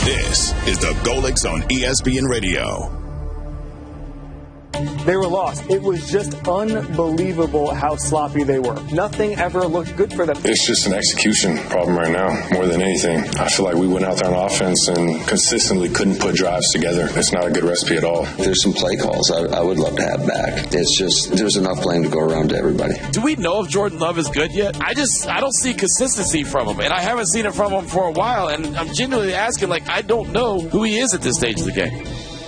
This is the Golics on ESPN Radio. They were lost. It was just unbelievable how sloppy they were. Nothing ever looked good for them. It's just an execution problem right now, more than anything. I feel like we went out there on offense and consistently couldn't put drives together. It's not a good recipe at all. There's some play calls I would love to have back. It's just there's enough playing to go around to everybody. Do we know if Jordan Love is good yet? I don't see consistency from him, and I haven't seen it from him for a while, and I'm genuinely asking, I don't know who he is at this stage of the game.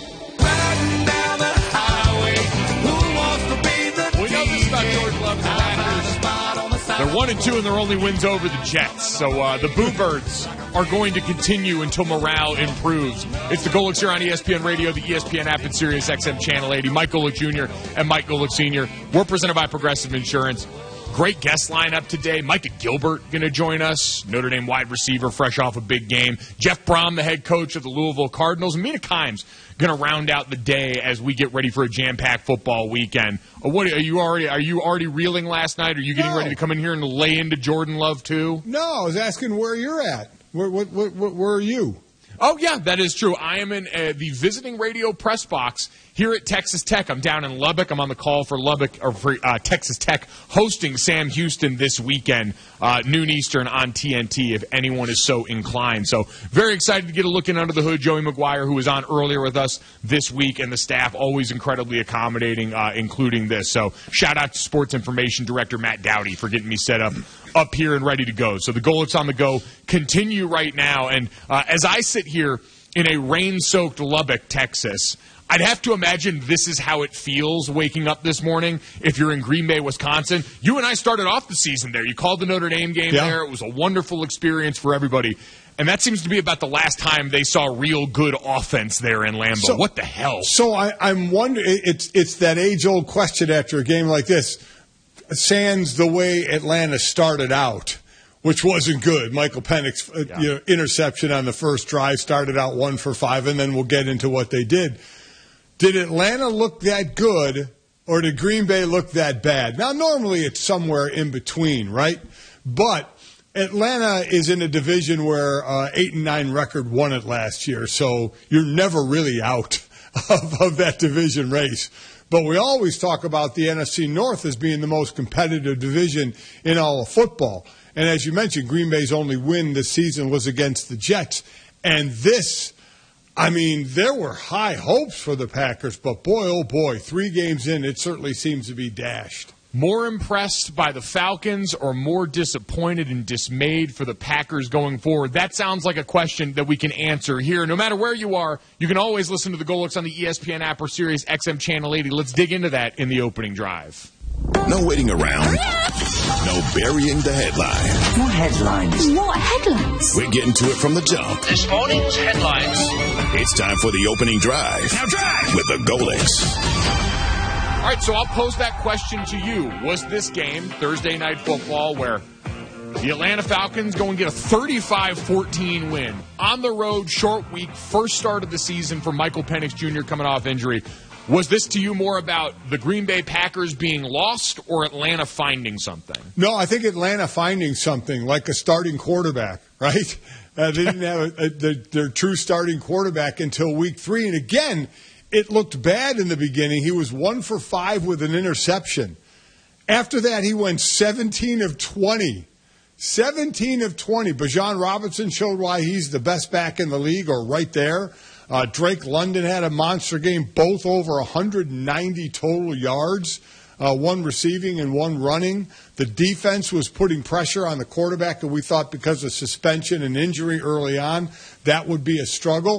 They're 1-2 and their only wins over the Jets. So the Boo Birds are going to continue until morale improves. It's the Golics here on ESPN Radio, the ESPN app, and Sirius XM Channel 80. Mike Golic Jr. and Mike Golic Sr. We're presented by Progressive Insurance. Great guest lineup today. Micah Gilbert going to join us. Notre Dame wide receiver, fresh off a big game. Jeff Brom, the head coach of the Louisville Cardinals. And Mina Kimes going to round out the day as we get ready for a jam-packed football weekend. What are you already reeling last night? Are you getting ready to come in here and lay into Jordan Love too? No, I was asking where you're at. Where are you? Oh, yeah, that is true. I am in the visiting radio press box here at Texas Tech. I'm down in Lubbock. I'm on the call for Texas Tech hosting Sam Houston this weekend, noon Eastern on TNT, if anyone is so inclined. So very excited to get a look in under the hood. Joey McGuire, who was on earlier with us this week, and the staff always incredibly accommodating, including this. So shout out to Sports Information Director Matt Dowdy for getting me set up here and ready to go. So the Golics on the go continue right now. And as I sit here in a rain-soaked Lubbock, Texas, I'd have to imagine this is how it feels waking up this morning if you're in Green Bay, Wisconsin. You and I started off the season there. You called the Notre Dame game there. It was a wonderful experience for everybody. And that seems to be about the last time they saw real good offense there in Lambeau. So, what the hell? So I'm wondering, it's that age-old question after a game like this. Sans the way Atlanta started out, which wasn't good. Michael Penix, interception on the first drive, started out 1 for 5, and then we'll get into what they did. Did Atlanta look that good, or did Green Bay look that bad? Now, normally it's somewhere in between, right? But Atlanta is in a division where 8-9 record won it last year, so you're never really out of that division race. But we always talk about the NFC North as being the most competitive division in all of football. And as you mentioned, Green Bay's only win this season was against the Jets. And there were high hopes for the Packers, but boy, oh boy, 3 games in, it certainly seems to be dashed. More impressed by the Falcons or more disappointed and dismayed for the Packers going forward? That sounds like a question that we can answer here. No matter where you are, you can always listen to the Golics on the ESPN app or Sirius XM Channel 80. Let's dig into that in the opening drive. No waiting around. No burying the headline. More headlines. What headlines? We're getting to it from the jump. This morning's headlines. It's time for the opening drive. Now drive! With the Golics. All right, so I'll pose that question to you. Was this game, Thursday Night Football, where the Atlanta Falcons go and get a 35-14 win on the road, short week, first start of the season for Michael Penix Jr. coming off injury? Was this to you more about the Green Bay Packers being lost or Atlanta finding something? No, I think Atlanta finding something, like a starting quarterback, right? They didn't have their true starting quarterback until week 3. And again, it looked bad in the beginning. He was 1 for 5 with an interception. After that, he went 17 of 20. 17 of 20. Bijan Robinson showed why he's the best back in the league, or right there. Drake London had a monster game, both over 190 total yards, 1 receiving and 1 running. The defense was putting pressure on the quarterback, and we thought because of suspension and injury early on, that would be a struggle.